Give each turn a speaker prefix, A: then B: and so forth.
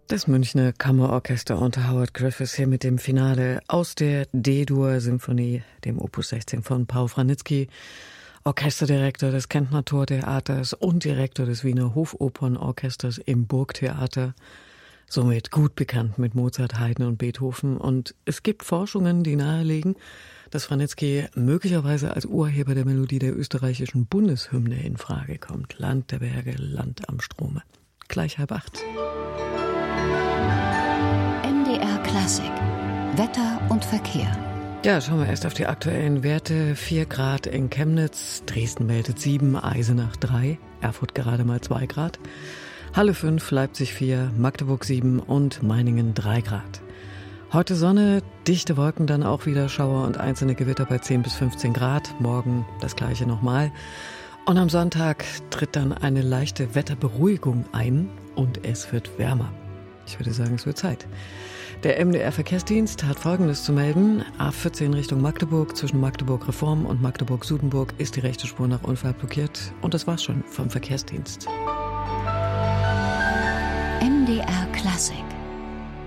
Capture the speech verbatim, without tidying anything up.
A: Das Münchner Kammerorchester unter Howard Griffiths hier mit dem Finale aus der D-Dur-Symphonie, dem Opus sechzehn von Paul Wranitzky, Orchesterdirektor des Kärntner Tortheaters und Direktor des Wiener Hofopernorchesters im Burgtheater, somit gut bekannt mit Mozart, Haydn und Beethoven. Und es gibt Forschungen, die nahelegen, dass Wranitzky möglicherweise als Urheber der Melodie der österreichischen Bundeshymne in Frage kommt. Land der Berge, Land am Strome. Gleich halb acht.
B: M D R Klassik. Wetter und Verkehr.
A: Ja, schauen wir erst auf die aktuellen Werte. vier Grad in Chemnitz, Dresden meldet sieben, Eisenach drei, Erfurt gerade mal zwei Grad, Halle fünf, Leipzig vier, Magdeburg sieben und Meiningen drei Grad. Heute Sonne, dichte Wolken, dann auch wieder Schauer und einzelne Gewitter bei zehn bis fünfzehn Grad. Morgen das gleiche nochmal. Und am Sonntag tritt dann eine leichte Wetterberuhigung ein und es wird wärmer. Ich würde sagen, es wird Zeit. Der M D R-Verkehrsdienst hat Folgendes zu melden. A vierzehn Richtung Magdeburg, zwischen Magdeburg-Reform und Magdeburg-Sudenburg ist die rechte Spur nach Unfall blockiert. Und das war's schon vom Verkehrsdienst.
B: M D R Klassik.